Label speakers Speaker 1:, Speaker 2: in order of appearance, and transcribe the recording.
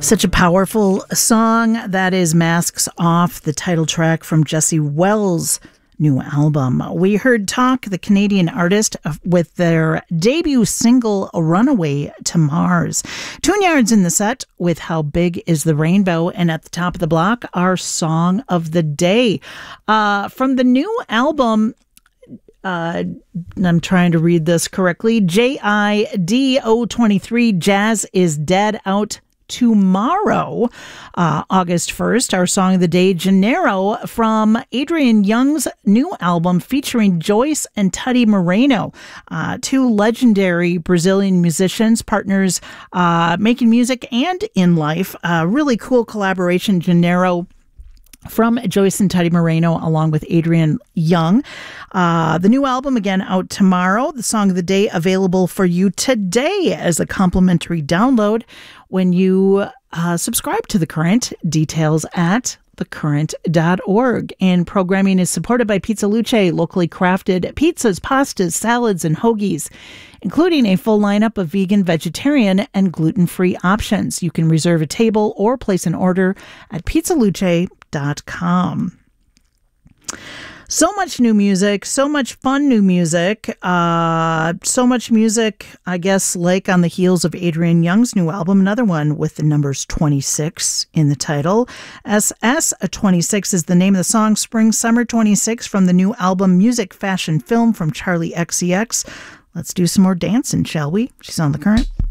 Speaker 1: Such a powerful song. That is Masks Off, the title track from Jesse Wells' new album. We heard Talk, the Canadian artist, with their debut single, Runaway to Mars. Tune-Yards in the set with How Big is the Rainbow, and at the top of the block, our song of the day. From the new album, I'm trying to read this correctly, JIDO23, Jazz is Dead, out tomorrow, August 1st. Our song of the day, Janeiro, from Adrian Young's new album featuring Joyce and Teddy Moreno, two legendary Brazilian musicians, partners making music and in life. Really cool collaboration, Janeiro, from Joyce and Teddy Moreno, along with Adrian Young. The new album, again, out tomorrow. The song of the day available for you today as a complimentary download when you subscribe to The Current. Details at thecurrent.org. And programming is supported by Pizza Luce, locally crafted pizzas, pastas, salads, and hoagies, including a full lineup of vegan, vegetarian, and gluten-free options. You can reserve a table or place an order at pizzaluce.com. So much new music, so much fun new music, so much music, I guess, like on the heels of Adrian Young's new album, another one with the numbers 26 in the title. SS26 is the name of the song, Spring Summer 26, from the new album Music Fashion Film from Charlie XCX. Let's do some more dancing, shall we? She's on The Current.